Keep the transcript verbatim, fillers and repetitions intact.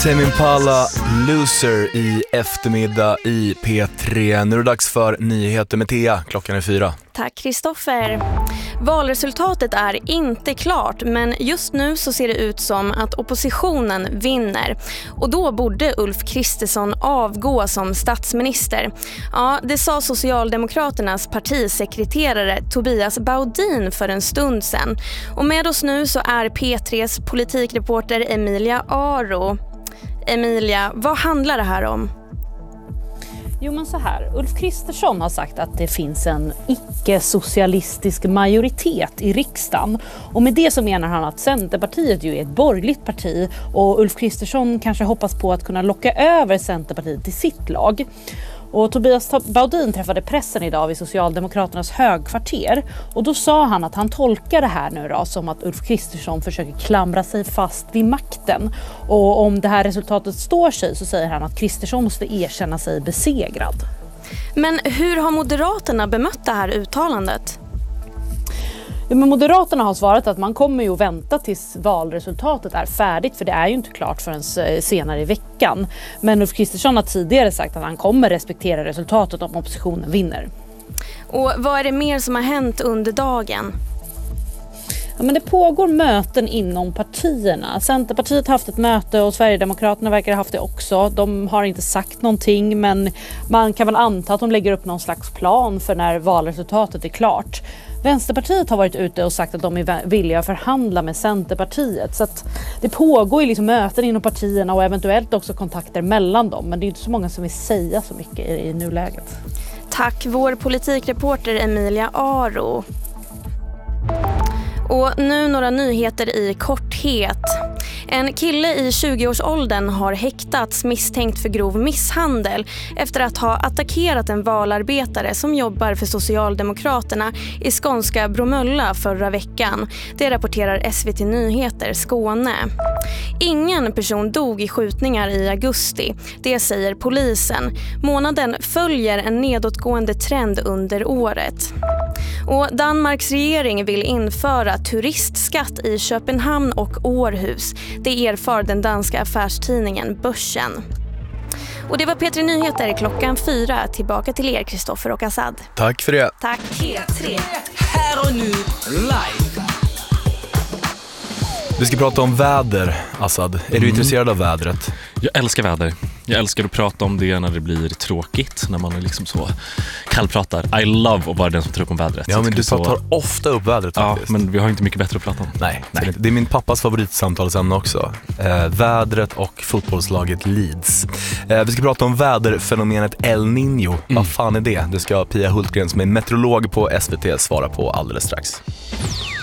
Tame Impala, Loser i eftermiddag i P tre. Nu är det dags för nyheter med Thea. Klockan är fyra. Tack Kristoffer. Valresultatet är inte klart, men just nu så ser det ut som att oppositionen vinner. Och då borde Ulf Kristersson avgå som statsminister. Ja, det sa Socialdemokraternas partisekreterare Tobias Baudin för en stund sedan. Och med oss nu så är P tres politikreporter Emilia Aro. Emilia, vad handlar det här om? Jo men så här, Ulf Kristersson har sagt att det finns en icke-socialistisk majoritet i riksdagen. Och med det så menar han att Centerpartiet ju är ett borgerligt parti och Ulf Kristersson kanske hoppas på att kunna locka över Centerpartiet till sitt lag. Och Tobias Baudin träffade pressen idag vid Socialdemokraternas högkvarter och då sa han att han tolkar det här nu då som att Ulf Kristersson försöker klamra sig fast vid makten. Och om det här resultatet står sig så säger han att Kristersson måste erkänna sig besegrad. Men hur har Moderaterna bemött det här uttalandet? Ja, men Moderaterna har svarat att man kommer ju att vänta tills valresultatet är färdigt, för det är ju inte klart förrän senare i veckan. Men Ulf Kristersson har tidigare sagt att han kommer respektera resultatet om oppositionen vinner. Och vad är det mer som har hänt under dagen? Ja, men det pågår möten inom partierna. Centerpartiet har haft ett möte och Sverigedemokraterna verkar ha haft det också. De har inte sagt någonting, men man kan väl anta att de lägger upp någon slags plan för när valresultatet är klart. Vänsterpartiet har varit ute och sagt att de är villiga att förhandla med Centerpartiet. Så att det pågår ju liksom möten inom partierna och eventuellt också kontakter mellan dem. Men det är inte så många som vill säga så mycket i, i nuläget. Tack vår politikreporter Emilia Aro. Och nu några nyheter i korthet. En kille i tjugoårsåldern har häktats misstänkt för grov misshandel efter att ha attackerat en valarbetare som jobbar för Socialdemokraterna i skånska Bromölla förra veckan. Det rapporterar S V T Nyheter Skåne. Ingen person dog i skjutningar i augusti, det säger polisen. Månaden följer en nedåtgående trend under året. Och Danmarks regering vill införa turistskatt i Köpenhamn och Århus. Det erfar den danska affärstidningen Börsen. Och det var P tre Nyheter klockan fyra. Tillbaka till er, Kristoffer och Assad. Tack för det. Tack. P tre. Här och nu, live. Vi ska prata om väder, Assad. Är Mm. du intresserad av vädret? Jag älskar väder. Jag älskar att prata om det när det blir tråkigt, när man är liksom så kallpratar. I love att vara den som tar upp om vädret. Ja, men du så... tar ofta upp vädret Ja, faktiskt. men vi har inte mycket bättre att prata om. Nej, Nej. Det är min pappas favoritsamtalsämne också. Eh, vädret och fotbollslaget Leeds. Eh, vi ska prata om väderfenomenet El Niño. Mm. Vad fan är det? Det ska Pia Hultgren som är meteorolog på S V T svara på alldeles strax.